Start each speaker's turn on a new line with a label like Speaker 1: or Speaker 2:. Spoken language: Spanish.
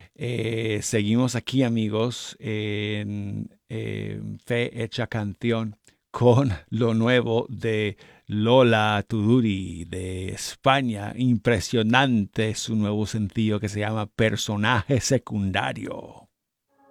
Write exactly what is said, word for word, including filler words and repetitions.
Speaker 1: Eh, seguimos aquí, amigos, en, en Fe Hecha Canción con lo nuevo de Lola Tuduri de España. Impresionante su nuevo sencillo que se llama Personaje Secundario.